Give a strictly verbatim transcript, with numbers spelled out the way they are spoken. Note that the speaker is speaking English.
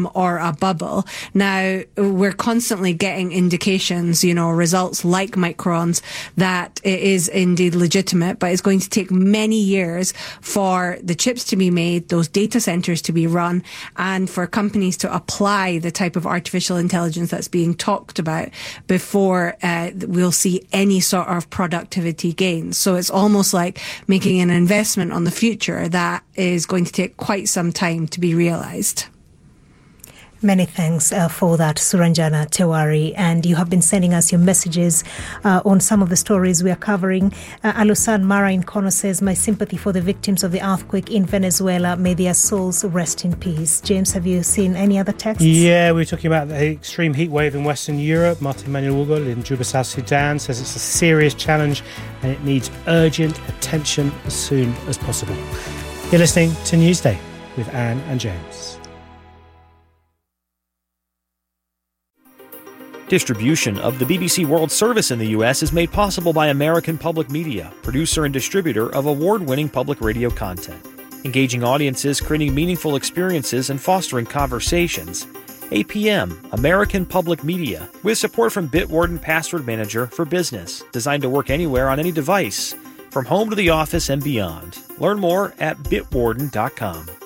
or a bubble. Now, we're constantly getting indications, you know, results like Micron's, that it is indeed legitimate, but it's going to take many years for the chips to be made, those data centers to be run, and for companies to apply the type of artificial intelligence that's being talked about before uh, we'll see any sort of productivity gains. So it's almost like making an investment on the future that is going to take quite some time to be realized. Many thanks uh, for that, Suranjana Tewari. And you have been sending us your messages uh, on some of the stories we are covering. Uh, Alusan Mara in Kono says, my sympathy for the victims of the earthquake in Venezuela. May their souls rest in peace. James, have you seen any other texts? Yeah, we were talking about the extreme heat wave in Western Europe. Martin Manuel Ugol in Juba, South Sudan says it's a serious challenge and it needs urgent attention as soon as possible. You're listening to Newsday with Anne and James. Distribution of the B B C World Service in the U S is made possible by American Public Media, producer and distributor of award-winning public radio content. Engaging audiences, creating meaningful experiences, and fostering conversations. A P M, American Public Media, with support from Bitwarden Password Manager for Business, designed to work anywhere on any device, from home to the office and beyond. Learn more at bitwarden dot com.